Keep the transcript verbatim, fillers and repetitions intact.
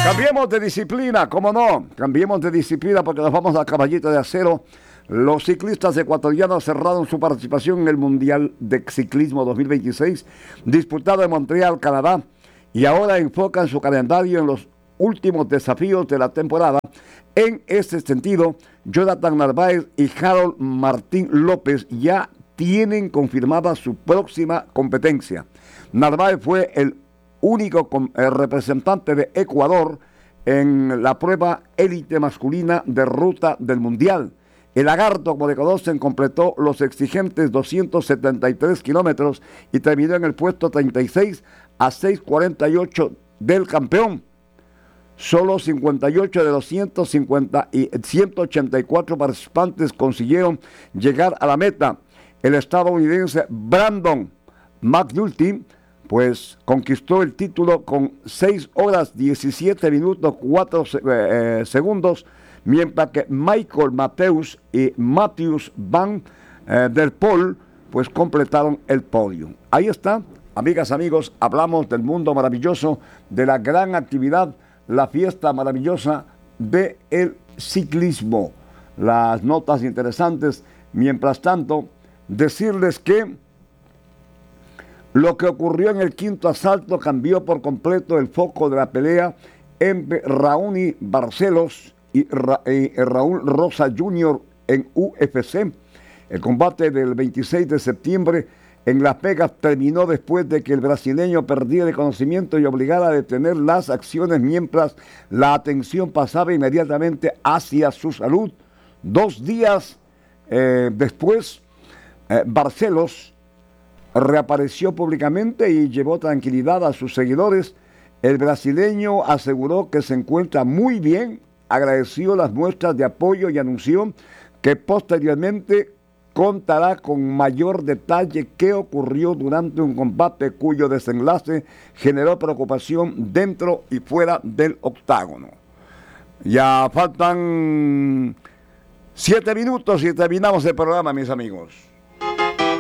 Cambiemos de disciplina, ¿cómo no? Cambiemos de disciplina porque nos vamos a Caballito de Acero. Los ciclistas ecuatorianos cerraron su participación en el Mundial de Ciclismo dos mil veintiséis, disputado en Montreal, Canadá, y ahora enfocan su calendario en los últimos desafíos de la temporada. En este sentido, Jonathan Narváez y Harold Martín López ya tienen confirmada su próxima competencia. Narváez fue el único com- eh, representante de Ecuador en la prueba élite masculina de ruta del Mundial. El lagarto, como le conocen, completó los exigentes doscientos setenta y tres kilómetros y terminó en el puesto treinta y seis a seis cuarenta y ocho del campeón. Solo cincuenta y ocho de los ciento cincuenta y ciento ochenta y cuatro participantes consiguieron llegar a la meta. El estadounidense Brandon McNulty pues conquistó el título con seis horas diecisiete minutos cuatro eh, segundos, mientras que Michael Mateus y Matthews Van eh, der Poel pues completaron el podio. Ahí está, amigas, amigos, hablamos del mundo maravilloso, de la gran actividad, la fiesta maravillosa del ciclismo. Las notas interesantes. Mientras tanto, decirles que lo que ocurrió en el quinto asalto cambió por completo el foco de la pelea entre Raoni Barcelos y, Ra y Raúl Rosa junior en U F C. El combate del veintiséis de septiembre en Las Vegas terminó después de que el brasileño perdiera el conocimiento y obligara a detener las acciones mientras la atención pasaba inmediatamente hacia su salud. Dos días eh, después, eh, Barcelos reapareció públicamente y llevó tranquilidad a sus seguidores. El brasileño aseguró que se encuentra muy bien, agradeció las muestras de apoyo y anunció que posteriormente contará con mayor detalle qué ocurrió durante un combate cuyo desenlace generó preocupación dentro y fuera del octágono. Ya faltan siete minutos y terminamos el programa, mis amigos.